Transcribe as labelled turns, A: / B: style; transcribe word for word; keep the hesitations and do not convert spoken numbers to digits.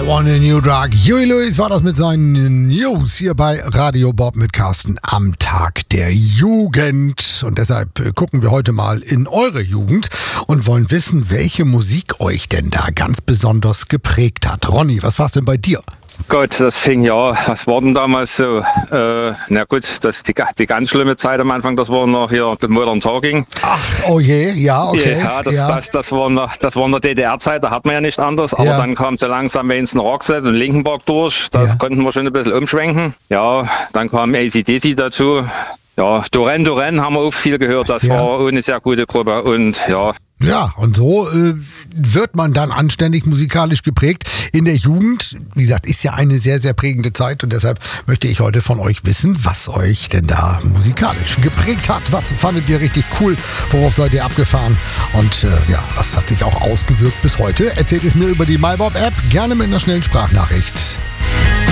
A: Want a New Drug. Huey Lewis war das mit seinen News hier bei Radio Bob mit Carsten am Tag der Jugend. Und deshalb gucken wir heute mal in eure Jugend und wollen wissen, welche Musik euch denn da ganz besonders geprägt hat. Ronny, was war's denn bei dir?
B: Gott, das fing ja, was war denn damals so? Äh, na gut, das die, die ganz schlimme Zeit am Anfang, das war noch hier das Modern Talking.
A: Ach, oh je, ja, okay.
B: Ja, das,
A: ja.
B: Das, das, war noch, das war in der D D R-Zeit, da hat man ja nicht anders. Aber
A: ja.
B: dann kam so langsam Wayne's Roxette und Linkin Park durch. Da
A: ja.
B: konnten wir schon ein bisschen umschwenken. Ja, dann kam A C D C dazu. Ja, Duran Duran haben wir auch viel gehört. Das
A: ja.
B: war auch eine sehr gute Gruppe. Und ja.
A: Ja, und so äh, wird man dann anständig musikalisch geprägt. In der Jugend, wie gesagt, ist ja eine sehr, sehr prägende Zeit und deshalb möchte ich heute von euch wissen, was euch denn da musikalisch geprägt hat. Was fandet ihr richtig cool? Worauf seid ihr abgefahren? Und äh, ja, was hat sich auch ausgewirkt bis heute? Erzählt es mir über die MyBob-App, gerne mit einer schnellen Sprachnachricht.